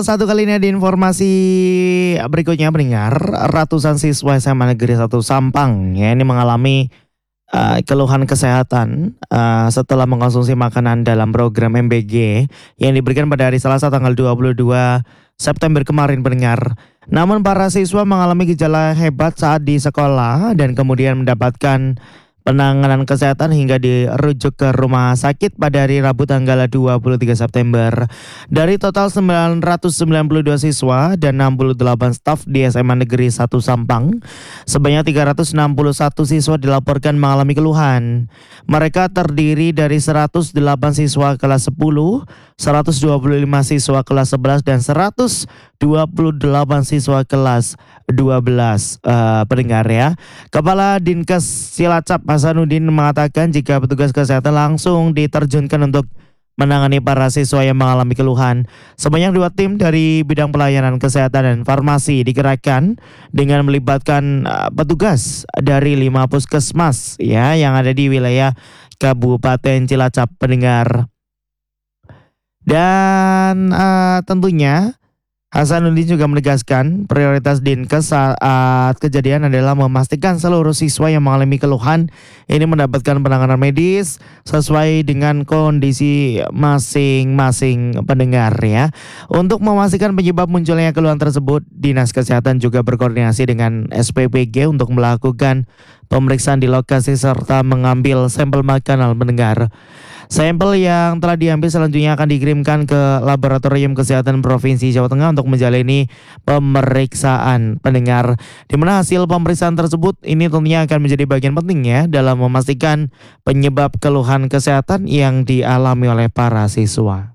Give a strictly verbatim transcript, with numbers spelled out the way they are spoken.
Satu kali ini ada informasi berikutnya pendengar, ratusan siswa S M A Negeri satu Sampang ya ini mengalami uh, keluhan kesehatan uh, setelah mengkonsumsi makanan dalam program M B G yang diberikan pada hari Selasa tanggal dua puluh dua September kemarin pendengar. Namun para siswa mengalami gejala hebat saat di sekolah dan kemudian mendapatkan penanganan kesehatan hingga dirujuk ke rumah sakit pada hari Rabu tanggal dua puluh tiga September. Dari total sembilan ratus sembilan puluh dua siswa dan enam puluh delapan staf di S M A Negeri satu Sampang, sebanyak tiga ratus enam puluh satu siswa dilaporkan mengalami keluhan. Mereka terdiri dari seratus delapan siswa kelas sepuluh, seratus dua puluh lima siswa kelas sebelas dan seratus dua puluh delapan siswa kelas dua belas. Uh, pendengar ya. Kepala Dinkes Cilacap Hasanuddin mengatakan jika petugas kesehatan langsung diterjunkan untuk menangani para siswa yang mengalami keluhan. Sebanyak dua tim dari bidang pelayanan kesehatan dan farmasi dikerahkan dengan melibatkan uh, petugas dari lima puskesmas ya yang ada di wilayah Kabupaten Cilacap pendengar. Dan uh, tentunya Hasanuddin juga menegaskan prioritas Dinkes saat kejadian adalah memastikan seluruh siswa yang mengalami keluhan ini mendapatkan penanganan medis sesuai dengan kondisi masing-masing pendengar ya. Untuk memastikan penyebab munculnya keluhan tersebut, Dinas Kesehatan juga berkoordinasi dengan S P B G untuk melakukan pemeriksaan di lokasi serta mengambil sampel makanan pendengar. Sampel yang telah diambil selanjutnya akan dikirimkan ke Laboratorium Kesehatan Provinsi Jawa Tengah untuk menjalani pemeriksaan pendengar. Di mana hasil pemeriksaan tersebut ini tentunya akan menjadi bagian penting ya dalam memastikan penyebab keluhan kesehatan yang dialami oleh para siswa.